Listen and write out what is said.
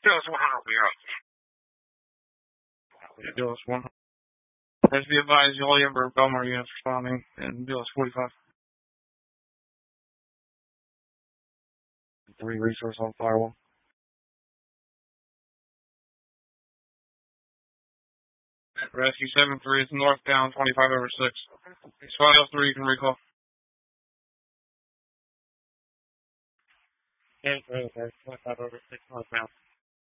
Dallas 100, we are. Dallas 100. As be advised, all Amber Belmar units responding in Dallas 45. 3 resource on firewall. Rescue 7-3 is northbound 25 over 6. It's 503, you can recall. 25 over 6 northbound.